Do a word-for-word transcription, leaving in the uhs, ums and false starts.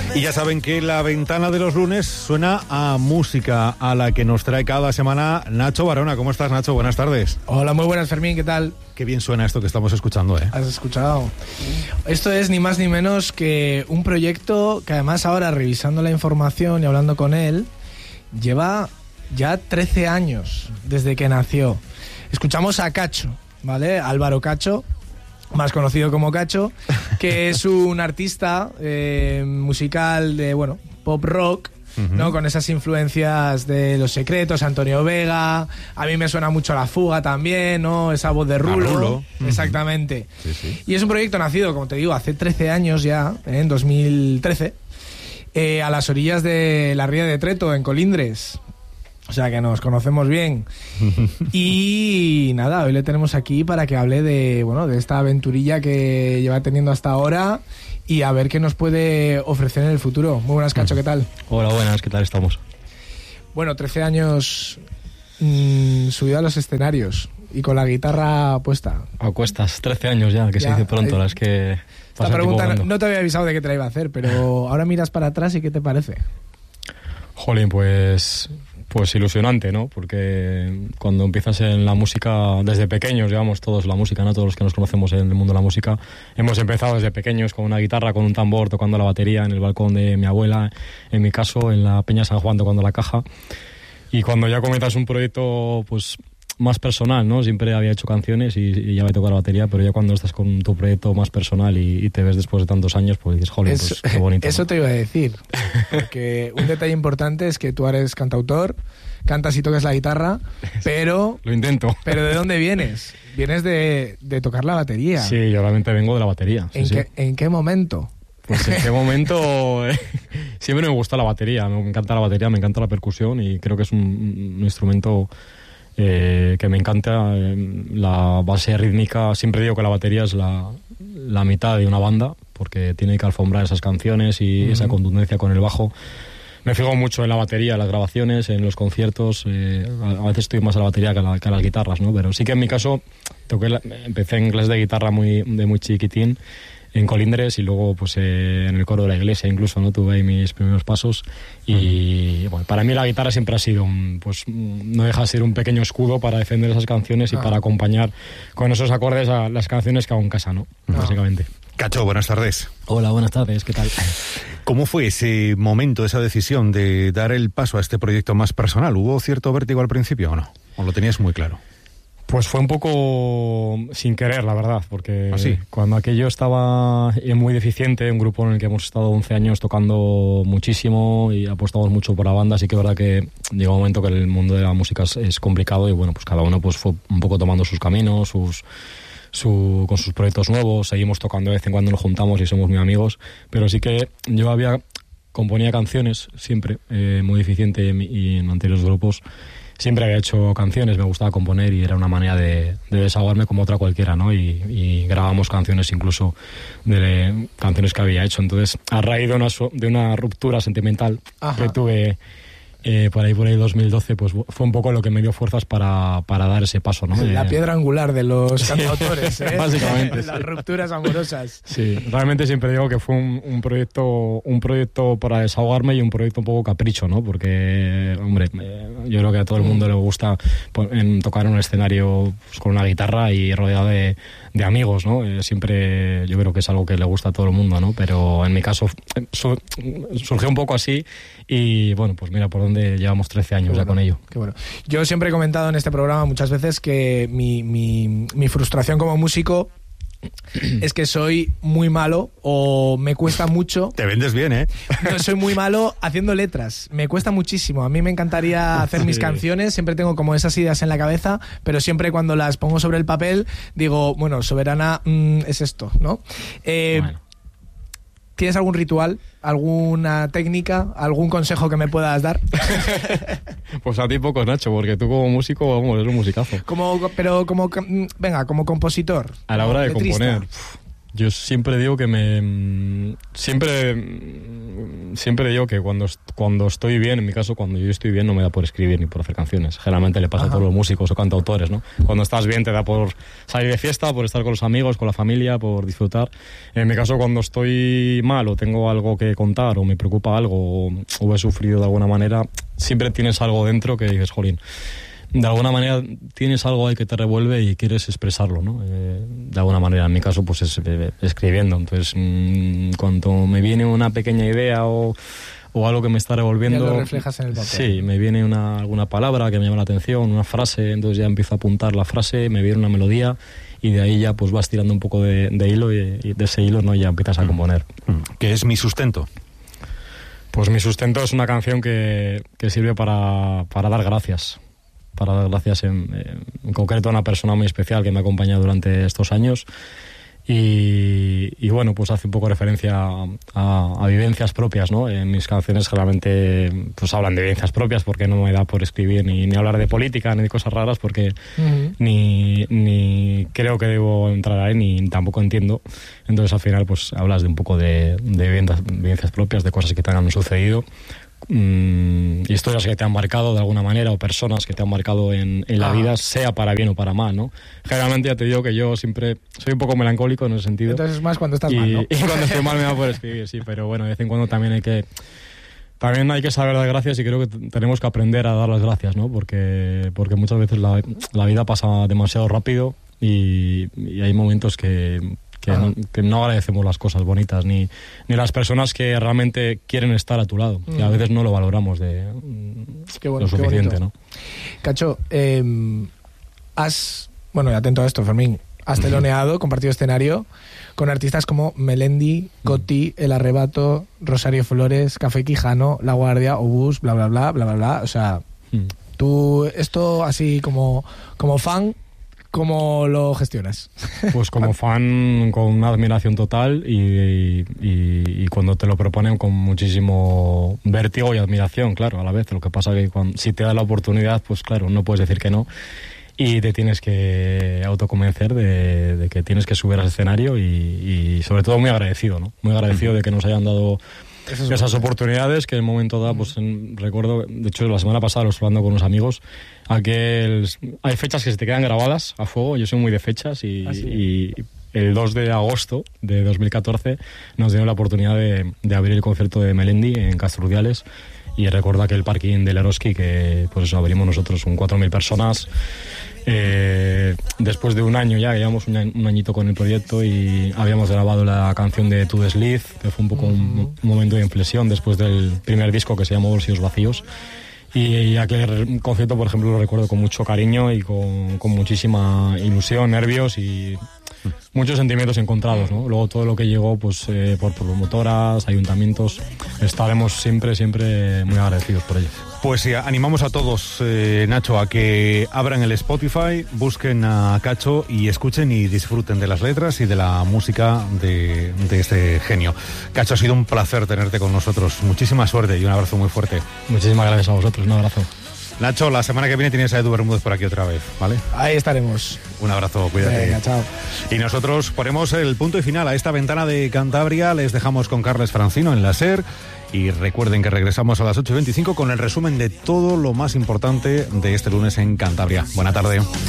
Y ya saben que la ventana de los lunes suena a música, a la que nos trae cada semana Nacho Barona. ¿Cómo estás, Nacho? Buenas tardes. Hola, muy buenas, Fermín, ¿qué tal? Qué bien suena esto que estamos escuchando, ¿eh? ¿Has escuchado? Esto es ni más ni menos que un proyecto que además ahora, revisando la información y hablando con él, lleva ya trece años desde que nació. Escuchamos a Cacho, ¿vale? Álvaro Cacho, más conocido como Cacho, que es un artista eh, musical de, bueno, pop rock, uh-huh. ¿no? Con esas influencias de Los Secretos, Antonio Vega. A mí me suena mucho La Fuga también, ¿no? Esa voz de Rulo. Rulo. Exactamente. Uh-huh. Sí, sí. Y es un proyecto nacido, como te digo, hace trece años ya, ¿eh? En dos mil trece, eh, a las orillas de la ría de Treto, en Colindres. O sea que nos conocemos bien. Y nada, hoy le tenemos aquí para que hable de, bueno, de esta aventurilla que lleva teniendo hasta ahora y a ver qué nos puede ofrecer en el futuro. Muy buenas, Cacho, ¿qué tal? Hola, buenas, ¿qué tal estamos? Bueno, trece años mmm, subido a los escenarios y con la guitarra puesta. A cuestas, trece años ya, que ya, se dice pronto, eh, las que... Esta pregunta no, no te había avisado de que te la iba a hacer, pero ahora miras para atrás y ¿qué te parece? Jolín, pues... Pues ilusionante, ¿no? Porque cuando empiezas en la música, desde pequeños, llevamos todos la música, ¿no? Todos los que nos conocemos en el mundo de la música, hemos empezado desde pequeños con una guitarra, con un tambor, tocando la batería en el balcón de mi abuela, en mi caso, en la Peña San Juan tocando la caja. Y cuando ya comienzas un proyecto, pues, más personal, ¿no? Siempre había hecho canciones y, y ya me tocado la batería, pero ya cuando estás con tu proyecto más personal y, y te ves después de tantos años, pues dices, joder, pues qué bonito. Eso ¿no? Te iba a decir, porque un detalle importante es que tú eres cantautor, cantas y tocas la guitarra, pero... Lo intento. Pero ¿de dónde vienes? Vienes de, de tocar la batería. Sí, yo realmente vengo de la batería. Sí, ¿En, sí. Qué, ¿En qué momento? Pues en qué momento... Siempre me gusta la batería, me encanta la batería, me encanta la percusión y creo que es un, un instrumento... Eh, que me encanta eh, la base rítmica. Siempre digo que la batería es la, la mitad de una banda porque tiene que alfombrar esas canciones y uh-huh. esa contundencia con el bajo. Me fijo mucho en la batería, en las grabaciones, en los conciertos. Eh, a, a veces estoy más a la batería que a, la, que a las guitarras, ¿no? Pero sí que en mi caso toqué la, empecé en clases de guitarra muy, de muy chiquitín en Colindres y luego pues eh, en el coro de la iglesia incluso, ¿no? Tuve ahí mis primeros pasos y bueno, para mí la guitarra siempre ha sido un, pues no deja de ser un pequeño escudo para defender esas canciones y ah. para acompañar con esos acordes a las canciones que hago en casa, ¿no? Ah. Básicamente. Cacho, buenas tardes. Hola, buenas tardes, ¿qué tal? ¿Cómo fue ese momento, esa decisión de dar el paso a este proyecto más personal? ¿Hubo cierto vértigo al principio o no? ¿O lo tenías muy claro? Pues fue un poco sin querer, la verdad, porque ¿Ah, sí? Cuando aquello estaba muy deficiente, un grupo en el que hemos estado once años tocando muchísimo y apostamos mucho por la banda, sí que es verdad que llegó un momento que el mundo de la música es, es complicado y bueno, pues cada uno pues fue un poco tomando sus caminos, sus... Su, con sus proyectos nuevos, seguimos tocando de vez en cuando, nos juntamos y somos muy amigos, pero sí que yo había componía canciones siempre, eh, muy deficiente y, y en anteriores grupos siempre había hecho canciones, me gustaba componer y era una manera de, de desahogarme como otra cualquiera, ¿no? Y, y grabamos canciones incluso de canciones que había hecho, entonces a raíz de una, de una ruptura sentimental Ajá. que tuve Eh, por ahí por ahí dos mil doce, pues fue un poco lo que me dio fuerzas para, para dar ese paso, ¿no? La eh, piedra angular de los cantautores, ¿eh? Básicamente. Las sí. rupturas amorosas. Sí, realmente siempre digo que fue un, un proyecto un proyecto para desahogarme y un proyecto un poco capricho, ¿no? Porque, hombre, eh, yo creo que a todo el mundo le gusta en, tocar en un escenario pues, con una guitarra y rodeado de, de amigos, ¿no? Eh, siempre yo creo que es algo que le gusta a todo el mundo, ¿no? Pero en mi caso su, surgió un poco así y, bueno, pues mira por donde llevamos trece años bueno, ya con ello. Qué bueno. Yo siempre he comentado en este programa muchas veces que mi, mi, mi frustración como músico es que soy muy malo o me cuesta mucho. Te vendes bien, ¿eh? No, soy muy malo haciendo letras. Me cuesta muchísimo. A mí me encantaría hacer sí. mis canciones. Siempre tengo como esas ideas en la cabeza, pero siempre cuando las pongo sobre el papel digo, bueno, Soberana mmm, es esto, ¿no? Eh, bueno. ¿Tienes algún ritual, alguna técnica, algún consejo que me puedas dar? Pues a ti pocos, Nacho, porque tú como músico, vamos, eres un musicazo. Como, pero como, venga, como compositor. A la hora de letrista. componer, yo siempre digo que me... Siempre siempre digo que cuando, cuando estoy bien, en mi caso, cuando yo estoy bien, no me da por escribir ni por hacer canciones. Generalmente le pasa Ajá. a todos los músicos o cantautores, ¿no? Cuando estás bien te da por salir de fiesta, por estar con los amigos, con la familia, por disfrutar. En mi caso, cuando estoy mal o tengo algo que contar o me preocupa algo o, o he sufrido de alguna manera, siempre tienes algo dentro que dices, jolín, de alguna manera tienes algo ahí que te revuelve y quieres expresarlo, ¿no? Eh, de alguna manera, en mi caso, pues es eh, escribiendo. Entonces, mmm, cuando me viene una pequeña idea o, o algo que me está revolviendo... Ya lo reflejas en el papel. Sí, me viene una, alguna palabra que me llama la atención, una frase, entonces ya empiezo a apuntar la frase, me viene una melodía y de ahí ya pues vas tirando un poco de, de hilo y, y de ese hilo, ¿no? Ya empiezas a componer. ¿Qué es Mi Sustento? Pues Mi Sustento es una canción que, que sirve para, para dar gracias. Para dar gracias en, en concreto a una persona muy especial que me ha acompañado durante estos años y, y bueno, pues hace un poco referencia a, a, a vivencias propias, ¿no? En mis canciones generalmente pues hablan de vivencias propias porque no me da por escribir ni, ni hablar de política ni de cosas raras porque uh-huh. ni, ni creo que debo entrar ahí ni tampoco entiendo. Entonces al final pues hablas de un poco de, de vivencias, vivencias propias, de cosas que te han sucedido, Mm, historias que te han marcado de alguna manera o personas que te han marcado en, en la ah. vida, sea para bien o para mal, ¿no? Generalmente ya te digo que yo siempre soy un poco melancólico en ese sentido. Entonces más cuando estás y, mal, ¿no? Y cuando estoy mal me da por escribir, sí, pero bueno, de vez en cuando también hay que también hay que saber dar gracias y creo que t- tenemos que aprender a dar las gracias, ¿no? Porque, porque muchas veces la, la vida pasa demasiado rápido y, y hay momentos que Que no, que no agradecemos las cosas bonitas ni, ni las personas que realmente quieren estar a tu lado, mm. que a veces no lo valoramos de qué bueno, lo suficiente, ¿no? Cacho, eh, has, bueno, atento a esto, Fermín, has teloneado, compartido escenario con artistas como Melendi, Coti, El Arrebato, Rosario Flores, Café Quijano, La Guardia, Obús, bla, bla, bla, bla, bla, bla. O sea, mm. tú, esto así como, como fan, ¿cómo lo gestionas? Pues como fan, con una admiración total y, y, y cuando te lo proponen con muchísimo vértigo y admiración, claro, a la vez. Lo que pasa que cuando, si te da la oportunidad, pues claro, no puedes decir que no y te tienes que autoconvencer de, de que tienes que subir al escenario y, y sobre todo muy agradecido, ¿no? Muy agradecido de que nos hayan dado Eso esas oportunidades que en el momento dado, pues en, recuerdo, de hecho la semana pasada lo estuve hablando con unos amigos, aquel, hay fechas que se te quedan grabadas a fuego, yo soy muy de fechas y, ¿Ah, sí? y el dos de agosto de dos mil catorce nos dieron la oportunidad de, de abrir el concierto de Melendi en Castrudiales y recuerdo aquel parking del Eroski que pues eso abrimos nosotros con cuatro mil personas. Eh, después de un año ya, llevamos un, un añito con el proyecto y habíamos grabado la canción de To The Sleeve, que fue un poco un, un momento de inflexión después del primer disco que se llamó Bolsillos Vacíos. Y, y aquel concierto, por ejemplo, lo recuerdo con mucho cariño y con, con muchísima ilusión, nervios y muchos sentimientos encontrados, ¿no? Luego todo lo que llegó pues eh, por promotoras, ayuntamientos, estaremos siempre, siempre muy agradecidos por ello. Pues sí, animamos a todos, eh, Nacho, a que abran el Spotify, busquen a Cacho y escuchen y disfruten de las letras y de la música de, de este genio. Cacho, ha sido un placer tenerte con nosotros. Muchísima suerte y un abrazo muy fuerte. Muchísimas gracias a vosotros, un abrazo. Nacho, la semana que viene tienes a Edu Bermúdez por aquí otra vez, ¿vale? Ahí estaremos. Un abrazo, cuídate. Venga, chao. Y nosotros ponemos el punto y final a esta ventana de Cantabria. Les dejamos con Carles Francino en la SER. Y recuerden que regresamos a las ocho y veinticinco con el resumen de todo lo más importante de este lunes en Cantabria. Buena tarde.